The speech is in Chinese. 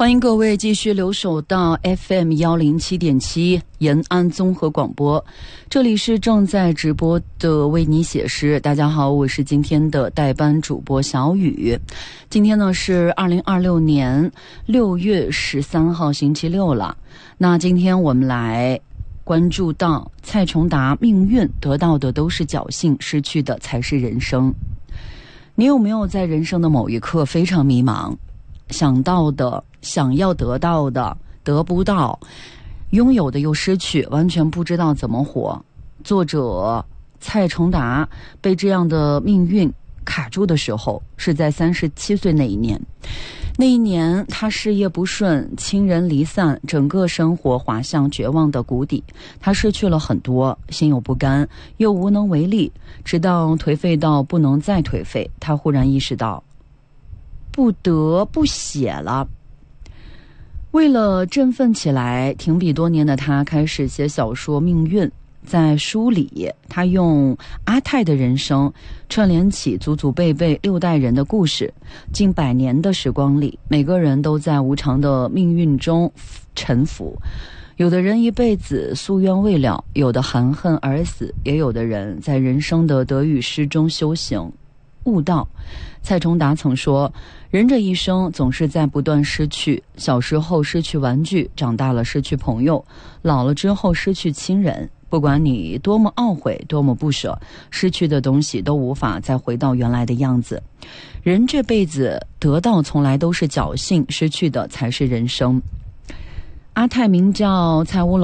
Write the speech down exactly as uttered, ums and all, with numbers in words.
欢迎各位继续留守到 F M 一零七点七 延安综合广播，这里是正在直播的为你写诗。大家好，我是今天的代班主播小雨。今天呢是二零二六年六月十三号星期六了。那今天我们来关注到蔡崇达命运，得到的都是侥幸，失去的才是人生。你有没有在人生的某一刻非常迷茫，想到的想要得到的得不到，拥有的又失去，完全不知道怎么活？作者蔡崇达被这样的命运卡住的时候，是在三十七岁那一年。那一年他事业不顺，亲人离散，整个生活滑向绝望的谷底。他失去了很多，心有不甘，又无能为力，直到颓废到不能再颓废，他忽然意识到不得不写了。为了振奋起来，停笔多年的他开始写小说《命运》。在书里，他用阿泰的人生串联起祖祖辈辈六代人的故事。近百年的时光里，每个人都在无常的命运中沉浮，有的人一辈子夙愿未了，有的含恨而死，也有的人在人生的得与失中修行悟道。蔡崇达曾说，人这一生总是在不断失去，小时候失去玩具，长大了失去朋友，老了之后失去亲人。不管你多么懊悔，多么不舍，失去的东西都无法再回到原来的样子。人这辈子得到从来都是侥幸，失去的才是人生。阿泰名叫蔡乌龙。